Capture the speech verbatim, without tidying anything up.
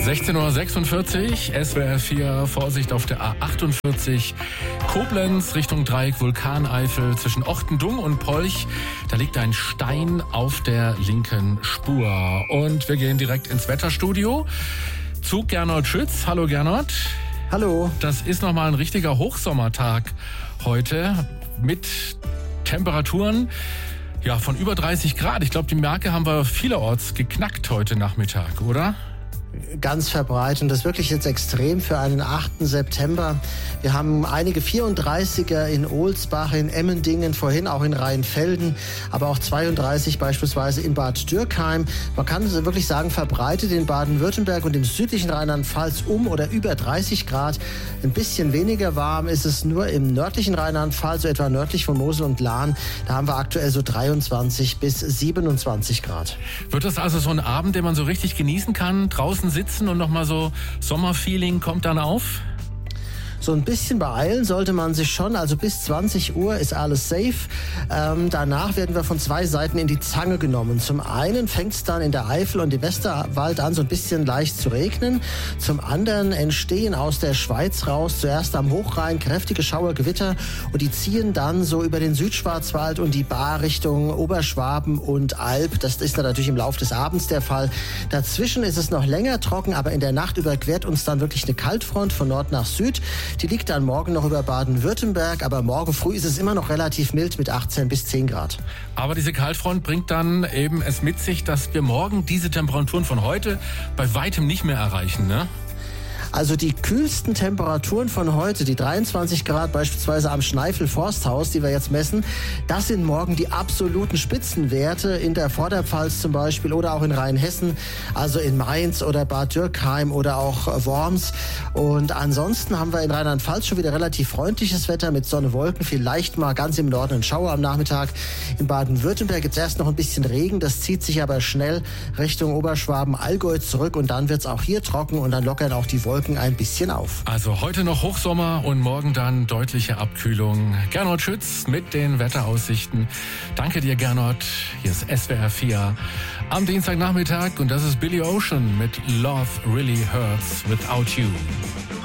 sechzehn Uhr sechsundvierzig, S W R vier, Vorsicht auf der A achtundvierzig, Koblenz Richtung Dreieck Vulkaneifel zwischen Ochtendung und Polch. Da liegt ein Stein auf der linken Spur. Und wir gehen direkt ins Wetterstudio zu Gernot Schütz. Hallo Gernot. Hallo. Das ist nochmal ein richtiger Hochsommertag heute mit Temperaturen ja, von über dreißig Grad. Ich glaube, die Marke haben wir vielerorts geknackt heute Nachmittag, oder? Ganz verbreitet und das ist wirklich jetzt extrem für einen achten September. Wir haben einige vierunddreißiger in Ohlsbach, in Emmendingen, vorhin auch in Rheinfelden, aber auch zweiunddreißig beispielsweise in Bad Dürkheim. Man kann wirklich sagen, verbreitet in Baden-Württemberg und im südlichen Rheinland-Pfalz um oder über dreißig Grad. Ein bisschen weniger warm ist es nur im nördlichen Rheinland-Pfalz, so etwa nördlich von Mosel und Lahn. Da haben wir aktuell so dreiundzwanzig bis siebenundzwanzig Grad. Wird das also so ein Abend, den man so richtig genießen kann, draußen sitzen und nochmal so Sommerfeeling kommt dann auf? So ein bisschen beeilen sollte man sich schon, also bis zwanzig Uhr ist alles safe. Ähm, danach werden wir von zwei Seiten in die Zange genommen. Zum einen fängt es dann in der Eifel und im Westerwald an, so ein bisschen leicht zu regnen. Zum anderen entstehen aus der Schweiz raus zuerst am Hochrhein kräftige Schauergewitter und die ziehen dann so über den Südschwarzwald und die Baar Richtung Oberschwaben und Alb. Das ist dann natürlich im Laufe des Abends der Fall. Dazwischen ist es noch länger trocken, aber in der Nacht überquert uns dann wirklich eine Kaltfront von Nord nach Süd. Die liegt dann morgen noch über Baden-Württemberg, aber morgen früh ist es immer noch relativ mild mit achtzehn bis zehn Grad. Aber diese Kaltfront bringt dann eben es mit sich, dass wir morgen diese Temperaturen von heute bei weitem nicht mehr erreichen, ne? Also die kühlsten Temperaturen von heute, die dreiundzwanzig Grad beispielsweise am Schneifel-Forsthaus, die wir jetzt messen, das sind morgen die absoluten Spitzenwerte in der Vorderpfalz zum Beispiel oder auch in Rheinhessen, also in Mainz oder Bad Dürkheim oder auch Worms. Und ansonsten haben wir in Rheinland-Pfalz schon wieder relativ freundliches Wetter mit Sonne, Wolken, vielleicht mal ganz im Norden ein Schauer am Nachmittag. In Baden-Württemberg gibt es erst noch ein bisschen Regen, das zieht sich aber schnell Richtung Oberschwaben, Allgäu zurück und dann wird es auch hier trocken und dann lockern auch die Wolken ein bisschen auf. Also heute noch Hochsommer und morgen dann deutliche Abkühlung. Gernot Schütz mit den Wetteraussichten. Danke dir, Gernot. Hier ist S W R vier am Dienstagnachmittag und das ist Billy Ocean mit Love Really Hurts Without You.